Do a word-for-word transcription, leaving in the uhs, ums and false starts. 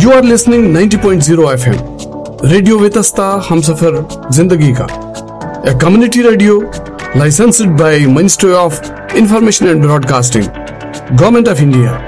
You are listening ninety point zero F M. Radio वेतस्ता Humsafar जिंदगी का a community radio licensed by Ministry of Information and Broadcasting, Government of India.